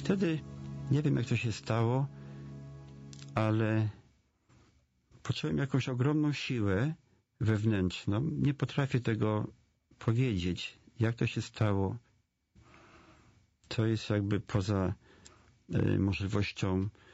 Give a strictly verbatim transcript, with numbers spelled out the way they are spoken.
wtedy nie wiem, jak to się stało, ale poczułem jakąś ogromną siłę wewnętrzną. Nie potrafię tego powiedzieć, jak to się stało. To jest jakby poza y, możliwością